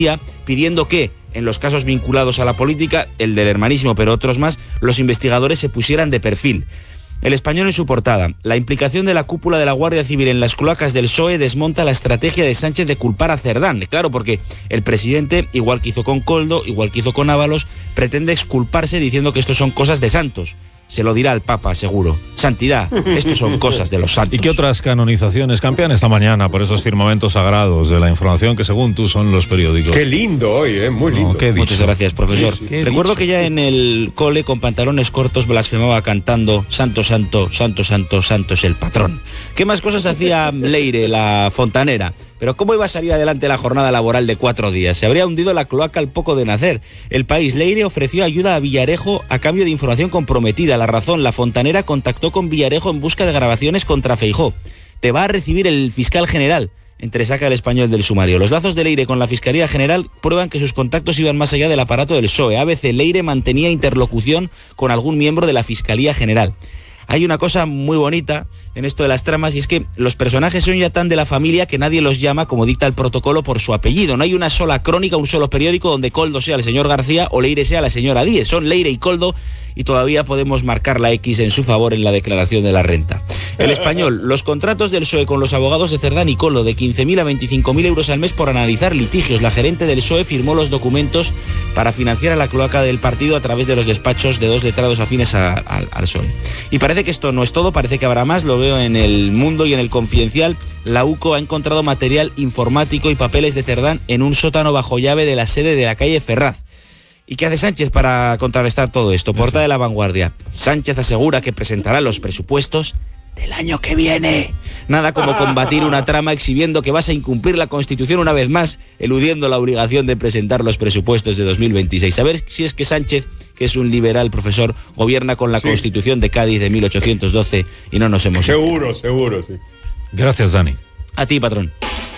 pidiendo que, en los casos vinculados a la política, el del hermanísimo, pero otros más, los investigadores se pusieran de perfil. El Español en su portada: la implicación de la cúpula de la Guardia Civil en las cloacas del PSOE desmonta la estrategia de Sánchez de culpar a Cerdán. Claro, porque el presidente, igual que hizo con Koldo, igual que hizo con Ábalos, pretende exculparse diciendo que esto son cosas de santos. Se lo dirá al Papa, seguro. Santidad, esto son cosas de los santos. ¿Y qué otras canonizaciones campean esta mañana por esos firmamentos sagrados de la información que, según tú, son los periódicos? Qué lindo hoy, muy lindo. Muchas gracias, profesor. Sí, Recuerdo que ya en el cole, con pantalones cortos, blasfemaba cantando: santo, santo, santo, santo, santo es el patrón. ¿Qué más cosas hacía Leire, la fontanera? Pero ¿cómo iba a salir adelante la jornada laboral de 4 días? Se habría hundido la cloaca al poco de nacer. El País: Leire ofreció ayuda a Villarejo a cambio de información comprometida. La Razón: la fontanera contactó con Villarejo en busca de grabaciones contra Feijóo. Te va a recibir el fiscal general. Entresaca El Español del sumario. Los lazos de Leire con la Fiscalía General prueban que sus contactos iban más allá del aparato del PSOE. ABC: Leire mantenía interlocución con algún miembro de la Fiscalía General. Hay una cosa muy bonita en esto de las tramas, y es que los personajes son ya tan de la familia que nadie los llama, como dicta el protocolo, por su apellido. No hay una sola crónica, un solo periódico donde Koldo sea el señor García o Leire sea la señora Díez. Son Leire y Koldo, y todavía podemos marcar la X en su favor en la declaración de la renta. El Español: los contratos del PSOE con los abogados de Cerdán y Koldo de 15.000 a 25.000 euros al mes por analizar litigios. La gerente del PSOE firmó los documentos para financiar a la cloaca del partido a través de los despachos de 2 letrados afines al PSOE. Y parece que esto no es todo, parece que habrá más. Lo veo en El Mundo y en El Confidencial. La UCO ha encontrado material informático y papeles de Cerdán en un sótano bajo llave de la sede de la calle Ferraz. ¿Y qué hace Sánchez para contrarrestar todo esto? Portada de La Vanguardia: Sánchez asegura que presentará los presupuestos del año que viene. Nada como combatir una trama exhibiendo que vas a incumplir la Constitución una vez más, eludiendo la obligación de presentar los presupuestos de 2026. A ver si es que Sánchez, que es un liberal, profesor, gobierna con la Constitución de Cádiz de 1812 y no nos hemos... Seguro, sí. Gracias, Dani. A ti, patrón.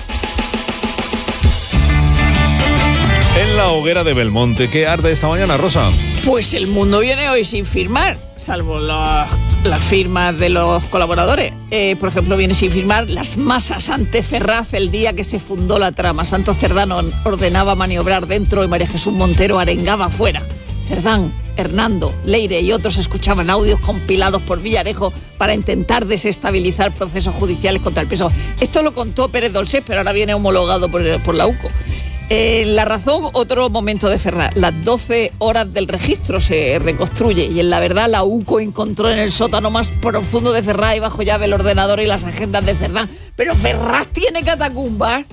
En la hoguera de Belmonte, ¿qué arde esta mañana, Rosa? Pues El Mundo viene hoy sin firmar, salvo las firmas de los colaboradores. Por ejemplo, viene sin firmar las masas ante Ferraz el día que se fundó la trama. Santos Cerdán ordenaba maniobrar dentro y María Jesús Montero arengaba fuera. Cerdán, Hernando, Leire y otros escuchaban audios compilados por Villarejo para intentar desestabilizar procesos judiciales contra el PSOE. Esto lo contó Pérez Dolcés, pero ahora viene homologado por la UCO. La Razón, otro momento de Ferraz. Las 12 horas del registro se reconstruye y en La Verdad la UCO encontró en el sótano más profundo de Ferraz y bajo llave el ordenador y las agendas de Cerdán. Pero Ferraz tiene catacumbas.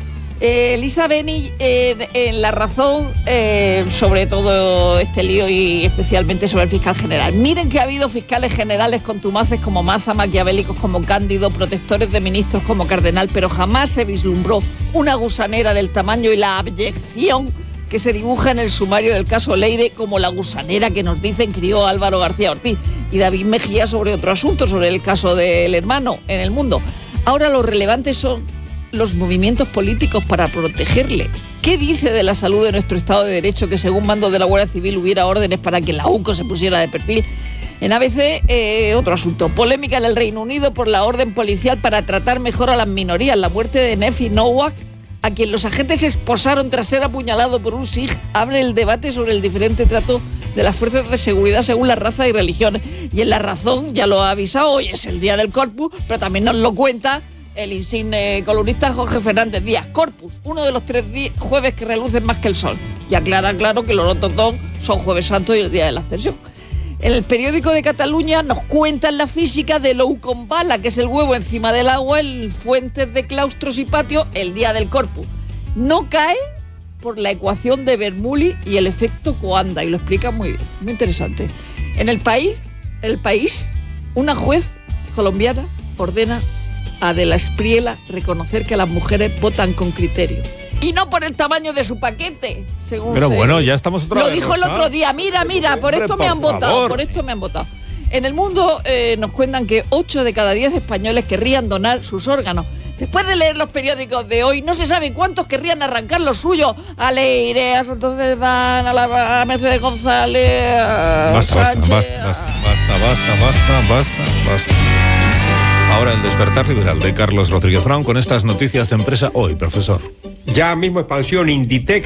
Elisa Beni en La Razón sobre todo este lío y especialmente sobre el fiscal general. Miren que ha habido fiscales generales contumaces como Maza, maquiavélicos como Cándido, protectores de ministros como Cardenal, pero jamás se vislumbró una gusanera del tamaño y la abyección que se dibuja en el sumario del caso Leire, como la gusanera que nos dicen crió Álvaro García Ortiz y David Mejía sobre otro asunto, sobre el caso del hermano en El Mundo. Ahora lo relevante son los movimientos políticos para protegerle. ¿Qué dice de la salud de nuestro Estado de Derecho que según mando de la Guardia Civil hubiera órdenes para que la UCO se pusiera de perfil? En ABC, otro asunto. Polémica en el Reino Unido por la orden policial para tratar mejor a las minorías. La muerte de Nefi Nowak, a quien los agentes esposaron tras ser apuñalado por un sikh, abre el debate sobre el diferente trato de las fuerzas de seguridad según la raza y religiones. Y en La Razón, ya lo ha avisado, hoy es el día del Corpus, pero también nos lo cuenta el insigne columnista Jorge Fernández Díaz. Corpus, uno de los 3 jueves que relucen más que el sol. Y aclara, claro, que los ortodoxos son Jueves Santo y el día de la Ascensión. En el periódico de Cataluña nos cuentan la física de l'ou con bala, que es el huevo encima del agua en fuentes de claustros y patios el día del Corpus. No cae por la ecuación de Bernoulli y el efecto Coanda, y lo explica muy bien, muy interesante. En el país, una juez colombiana ordena a De la Espriella reconocer que las mujeres votan con criterio. Y no por el tamaño de su paquete, según Pero bueno, ya estamos otra vez. Lo dijo el otro día, mira, por esto me han votado, En El Mundo nos cuentan que 8 de cada 10 españoles querrían donar sus órganos. Después de leer los periódicos de hoy, no se sabe cuántos querrían arrancar los suyos a Leire, a Santos Cerdán, a Mercedes González, a Sánchez. Basta. Ahora el despertar liberal de Carlos Rodríguez Brown con estas noticias de empresa hoy, profesor. Ya mismo expansión, Inditex